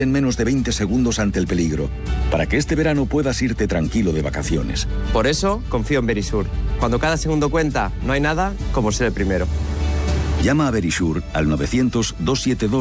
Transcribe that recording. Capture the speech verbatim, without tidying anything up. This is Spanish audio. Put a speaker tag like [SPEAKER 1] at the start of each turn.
[SPEAKER 1] en menos de veinte segundos ante el peligro, para que este verano puedas irte tranquilo de vacaciones.
[SPEAKER 2] Por eso confío en Verisur. Cuando cada segundo cuenta, no hay nada como ser el primero.
[SPEAKER 1] Llama a Verisur al novecientos, doscientos setenta y dos